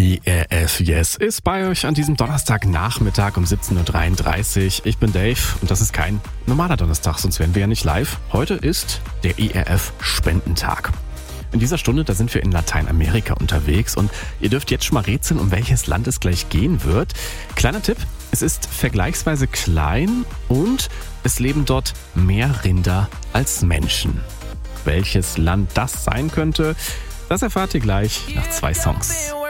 ERF Yes ist bei euch an diesem Donnerstagnachmittag um 17.33 Uhr. Ich bin Dave und das ist kein normaler Donnerstag, sonst wären wir ja nicht live. Heute ist der ERF Spendentag. In dieser Stunde, da sind wir in Lateinamerika unterwegs und ihr dürft jetzt schon mal rätseln, um welches Land es gleich gehen wird. Kleiner Tipp, es ist vergleichsweise klein und es leben dort mehr Rinder als Menschen. Welches Land das sein könnte, das erfahrt ihr gleich nach 2 Songs.